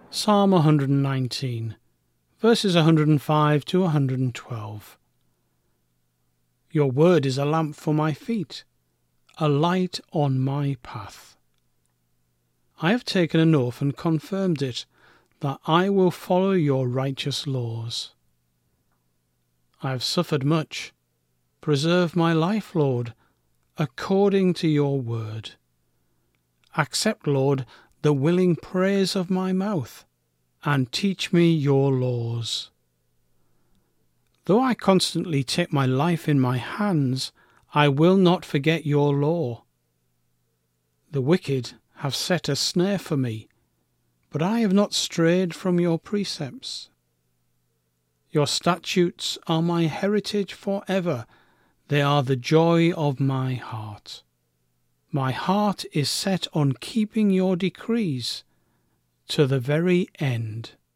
Psalm 119, verses 105 to 112. Your word is a lamp for my feet, a light on my path. I have taken an oath and confirmed it, that I will follow your righteous laws. I have suffered much. Preserve my life, Lord, according to your word. Accept, Lord, the willing praise of my mouth, and teach me your laws. Though I constantly take my life in my hands, I will not forget your law. The wicked have set a snare for me, but I have not strayed from your precepts. Your statutes are my heritage forever. They are the joy of my heart. My heart is set on keeping your decrees to the very end.